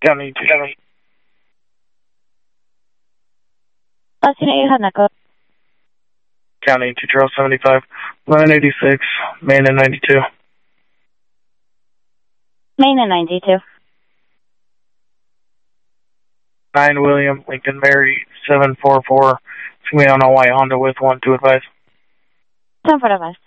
County 2. Last unit, you had an echo. County 2 Charles 75, line 86, main and 92. Main and 92. 9 William, Lincoln Mary, 744. It's going to be on a white Honda with 1 to advise. 10 for advice.